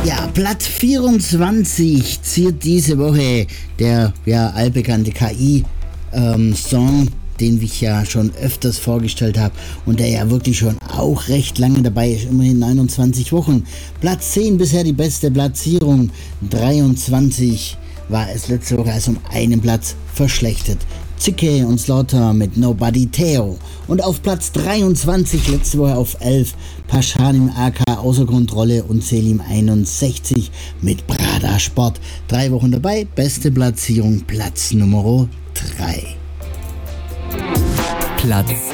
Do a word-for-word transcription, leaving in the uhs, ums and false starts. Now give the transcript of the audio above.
Ja, Platz vierundzwanzig ziert diese Woche der ja allbekannte K I-Song, ähm, den ich ja schon öfters vorgestellt habe und der ja wirklich schon auch recht lange dabei ist, immerhin neunundzwanzig Wochen. Platz zehn bisher die beste Platzierung, dreiundzwanzig war es letzte Woche, also um einen Platz verschlechtert. Zicke und Slaughter mit Nobody Theo. Und auf Platz dreiundzwanzig, letzte Woche auf elf, Paschanim A K außer Kontrolle und Selim einundsechzig mit Prada Sport. Drei Wochen dabei, beste Platzierung, Platz Nummer drei. Platz